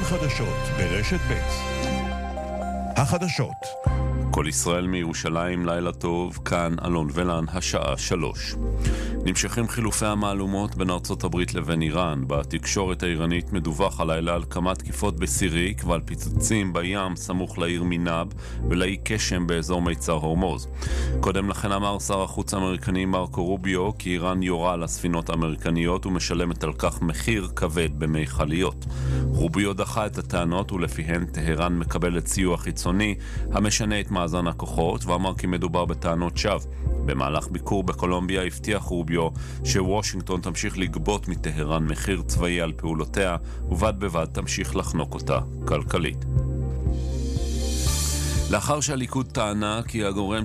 חדשות ברשת ב'. החדשות. כל ישראל מירושלים, לילה טוב, כאן אלון ולן, השעה 3. נמשכים חילופי המעלומות בין ארצות הברית לבין איראן. בתקשורת האיראנית מדווח הלילה על כמה תקיפות בסיריק ועל פיצוצים בים סמוך לעיר מינב ולאי קשם באזור מיצר הורמוז. קודם לכן אמר שר החוץ האמריקני מרקו רוביו כי איראן יורה על הספינות האמריקניות ומשלמת על כך מחיר כבד במכליות. רוביו דחה את הטענות ולפיהן טהרן מקבלת סיוע חיצוני המשנה את מאזן הכוחות, ואמר כי מדובר בטענות שווא. במהלך ביקור בקולומביה הבטיח רוביו שוושינגטון תמשיך לגבות מטהרן מחיר צבאי על פעולותיה, ובד בבד תמשיך לחנוק אותה כלכלית. לאחר שהליכוד טענה כי הגורם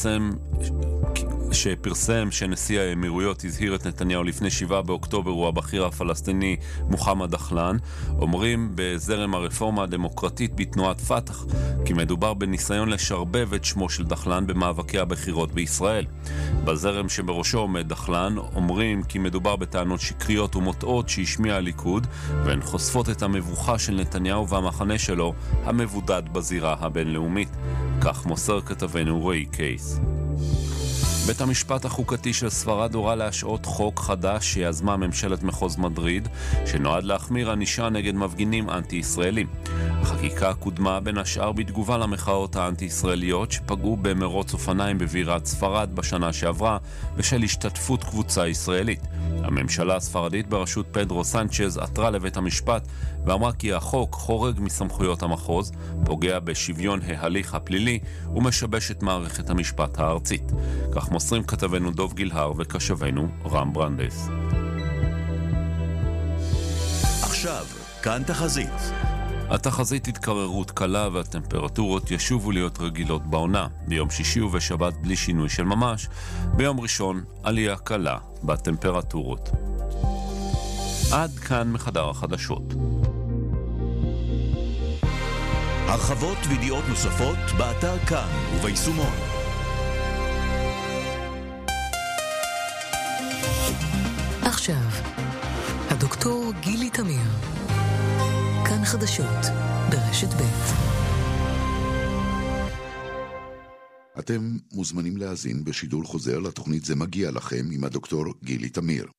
שפרסם שנשיא האמירויות הזהיר את נתניהו לפני 7 באוקטובר הוא הבכיר הפלסטיני מוחמד דחלן, אומרים בזרם הרפורמה הדמוקרטית בתנועת פתח כי מדובר בניסיון לשרבב את שמו של דחלן במאבקי הבחירות בישראל. בזרם שבראשו עומד דחלן אומרים כי מדובר בטענות שקריות ומוטעות שהשמיע הליכוד, והן חושפות את המבוכה של נתניהו והמחנה שלו המבודד בזירה הבינלאומית. כך מוסר כתבנו רועי קייס. בית המשפט החוקתי של ספרד הורה להשעות חוק חדש שיזמה ממשלת מחוז מדריד, שנועד להחמיר ענישה נגד מפגינים אנטי-ישראלים. החקיקה קודמה בין השאר בתגובה למחאות האנטי-ישראליות שפגעו במרוץ אופניים בבירת ספרד בשנה שעברה בשל השתתפות קבוצה ישראלית. הממשלה הספרדית בראשות פדרו סנצ'ז עתרה לבית המשפט ואמרה כי החוק חורג מסמכויות המחוז, פוגע בשוויון ההליך הפלילי ומשבש את מערכת המשפט הארצית. כך מוסרים כתבנו דוב גילהר וקשבנו רם ברנדס. עכשיו, כאן תחזית. התחזית התקררות קלה והטמפרטורות ישובו להיות רגילות בעונה. ביום שישי ובשבת בלי שינוי של ממש. ביום ראשון עלייה קלה בטמפרטורות. עד כאן מחדר החדשות. הרחבות וידיעות נוספות באתר כאן וביישומון. עכשיו, הדוקטור גילי תמיר. כאן חדשות ברשת ב'. אתם מוזמנים להאזין בשידור חוזר לתוכנית זה מגיע לכם עם הדוקטור גילי תמיר.